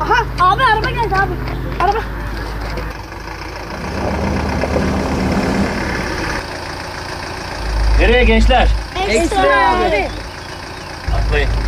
Aha abi araba geldi abi. Araba. Nereye gençler? Ekstra abi. Atlayın.